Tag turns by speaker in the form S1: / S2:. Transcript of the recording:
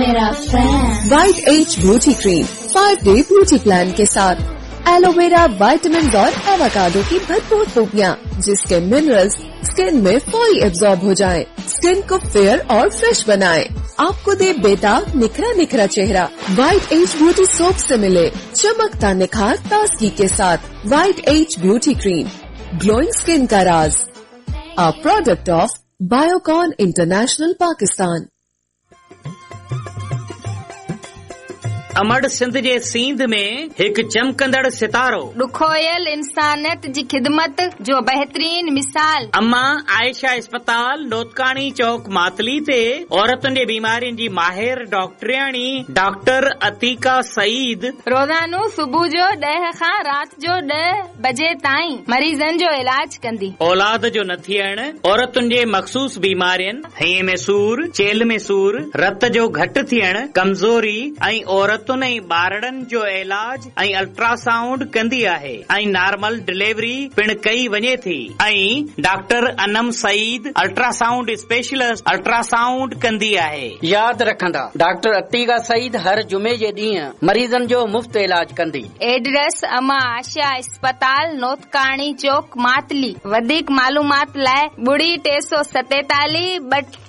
S1: मेरा fan.
S2: White age beauty cream 5-day beauty plan के साथ एलोवेरा, विटामिन और एवोकाडो की भरपूर खूबियाँ, जिसके मिनरल्स स्किन में फौरी एब्जॉर्ब हो जाएं, स्किन को फेयर और फ्रेश बनाएं, आपको दे बेताब निखरा निखरा चेहरा। वाइट एज ब्यूटी सोप से मिले चमकता निखार ताजगी के साथ। White age beauty cream, glowing skin का राज। A product of Biocon international Pakistan.
S3: अमड़ Sindh जे सींध में एक चमकंदड़ सितारो,
S4: ॾुखोयल इंसानियत जी ख़िदमत जो बहितरीन मिसाल।
S3: अम्मा आयशा अस्पताल नोतकानी चौक मातली ते औरतुनि जे बीमारियुनि जी माहिर डॉक्टरियाणी डॉक्टर अतीका सईद
S4: रोज़ानो सुबुह जो 10 खां रात जो 10 बजे ताईं मरीज़नि जो इलाज कंदी।
S3: औलाद जो न थियण, औरतुनि जे मखसूस बीमारियुनि, हईअ में सूर, चेल में सूर, रत जो घटि थियण, कमज़ोरी ऐं औरतुनि ऐं ॿारड़नि जो इलाज ऐं अल्ट्रासाउंड कंदी आहे ऐं नॉर्मल डिलीवरी पिण कई वञे थी। ऐं doctor Anam Saeed ultrasound specialist ultrasound कंदी आहे।
S5: यादि रखंदा, डॉक्टर अतीका सईद हर जुमे जे ॾींहुं मरीज़नि जो मुफ़्त इलाज कंदी।
S4: एड्रेस अमा आशा अस्पताल नोतकानी चौक मातली। वधीक मालूमात लाइ 347